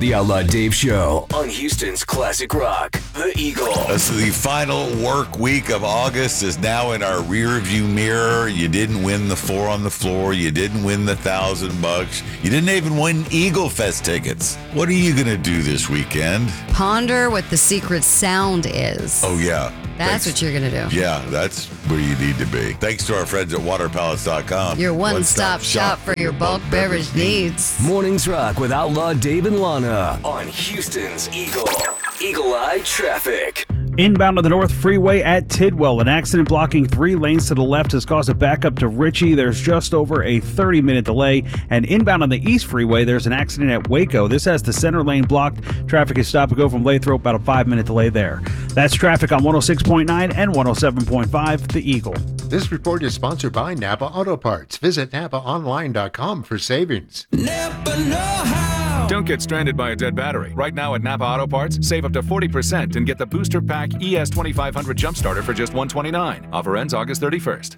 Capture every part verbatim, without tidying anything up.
The Outlaw Dave Show on Houston's Classic Rock, The Eagle. So the final work week of August is now in our rearview mirror. You didn't win the four on the floor. You didn't win the thousand bucks. You didn't even win Eagle Fest tickets. What are you going to do this weekend? Ponder what the secret sound is. Oh, yeah. That's Thanks. what you're going to do. Yeah, that's where you need to be. Thanks to our friends at water palace dot com. Your one-stop shop for your bulk beverage needs. Mornings Rock with Outlaw Dave and Lana on Houston's Eagle. Eagle Eye Traffic. Inbound on the North Freeway at Tidwell, an accident blocking three lanes to the left has caused a backup to Ritchie. There's just over a thirty-minute delay. And inbound on the East Freeway, there's an accident at Waco. This has the center lane blocked. Traffic is stop and go from Lathrop, about a five-minute delay there. That's traffic on one oh six point nine and one oh seven point five, The Eagle. This report is sponsored by Napa Auto Parts. Visit napa online dot com for savings. Napa know-how. Don't get stranded by a dead battery. Right now at Napa Auto Parts, save up to forty percent and get the Booster Pack E S twenty-five hundred Jumpstarter for just one hundred twenty-nine dollars. Offer ends August thirty-first.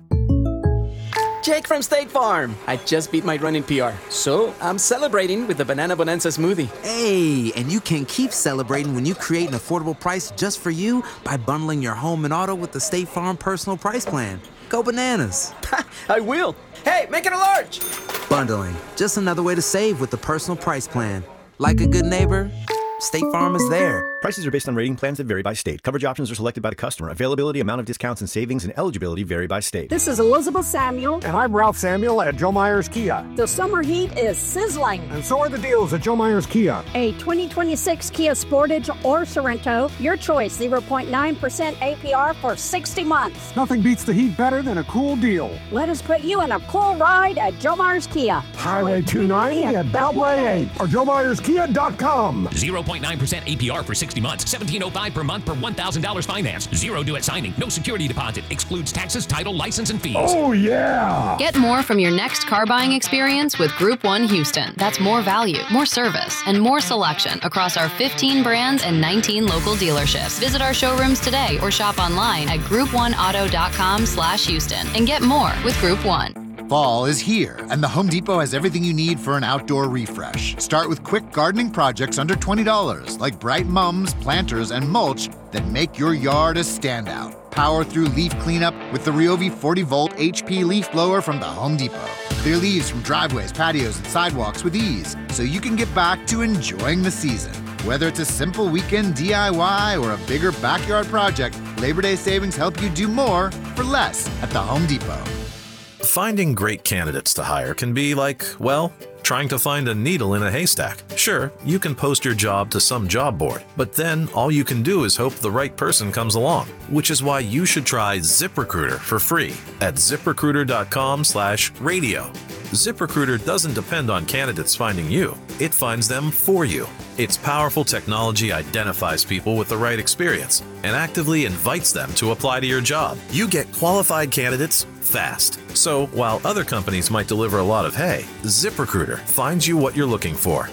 Jake from State Farm. I just beat my running P R, so I'm celebrating with the Banana Bonanza smoothie. Hey, and you can keep celebrating when you create an affordable price just for you by bundling your home and auto with the State Farm Personal Price Plan. Go bananas. I will. Hey, make it a large. Bundling, just another way to save with the Personal Price Plan. Like a good neighbor, State Farm is there. Prices are based on rating plans that vary by state. Coverage options are selected by the customer. Availability, amount of discounts and savings, and eligibility vary by state. This is Elizabeth Samuel. And I'm Ralph Samuel at Joe Myers Kia. The summer heat is sizzling. And so are the deals at Joe Myers Kia. A twenty twenty-six Kia Sportage or Sorento, your choice, zero point nine percent A P R for sixty months. Nothing beats the heat better than a cool deal. Let us put you in a cool ride at Joe Myers Kia. Highway two ninety at Beltway eight or joe myers kia dot com. zero point nine percent A P R for sixty months, seventeen oh five per month per one thousand dollars finance. Zero due at signing. No security deposit. Excludes taxes, title, license, and fees. Oh, yeah! Get more from your next car buying experience with Group one Houston. That's more value, more service, and more selection across our fifteen brands and nineteen local dealerships. Visit our showrooms today or shop online at group one auto dot com slash Houston and get more with Group one. Fall is here, and the Home Depot has everything you need for an outdoor refresh. Start with quick gardening projects under twenty dollars, like bright mums, planters, and mulch that make your yard a standout. Power through leaf cleanup with the Ryobi forty volt H P leaf blower from the Home Depot. Clear leaves from driveways, patios, and sidewalks with ease, so you can get back to enjoying the season. Whether it's a simple weekend D I Y or a bigger backyard project, Labor Day savings help you do more for less at the Home Depot. Finding great candidates to hire can be like, well, trying to find a needle in a haystack. Sure, you can post your job to some job board, but then all you can do is hope the right person comes along, which is why you should try ZipRecruiter for free at zip recruiter dot com slash radio. ZipRecruiter doesn't depend on candidates finding you. It finds them for you. Its powerful technology identifies people with the right experience and actively invites them to apply to your job. You get qualified candidates fast. So while other companies might deliver a lot of hay, ZipRecruiter finds you what you're looking for.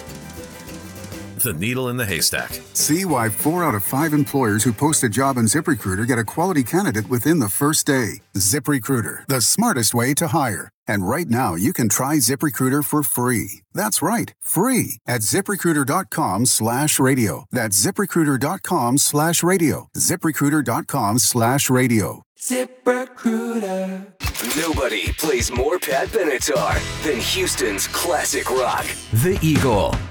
The needle in the haystack. See why four out of five employers who post a job on ZipRecruiter get a quality candidate within the first day. ZipRecruiter, the smartest way to hire. And right now, you can try ZipRecruiter for free. That's right, free at zip recruiter dot com slash radio. That's zip recruiter dot com slash radio. zip recruiter dot com slash radio. ZipRecruiter. Nobody plays more Pat Benatar than Houston's classic rock, The Eagle.